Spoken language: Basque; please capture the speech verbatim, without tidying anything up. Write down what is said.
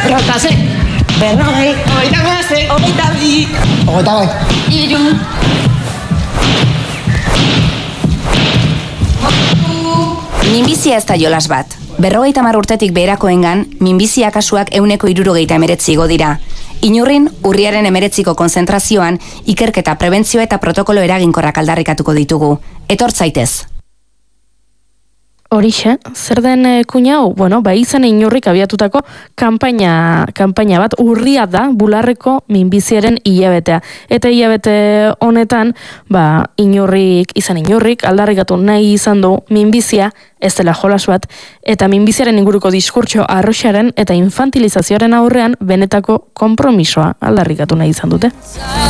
Berrogeita sei. Berrogei. Hogeita hamasei. Hogeita bi. Hogeita bat. Hiru. Minbizia ez da jolas bat. Berrogeita hamar urtetik beherakoengan, minbizia kasuak ehuneko hirurogeita hemeretzi igo dira. Inurrin, urriaren hemeretziko konzentrazioan, ikerketa, prebentzio eta protokolo eraginkorrak aldarrikatuko ditugu. Etor zaitez. Horixe, zer den e, kuina hau? Bueno, ba izan Inurrik abiatutako kanpaina, kanpaina bat urria da bularreko minbiziaren hilabetea. Eta hilabete honetan, ba Inurrik, izan Inurrik aldarrikatu nahi izan du minbizia ez dela jolas bat, eta minbiziaren inguruko diskurtso arroxaren eta infantilizazioaren aurrean benetako konpromisoa aldarrikatu nahi izan dute.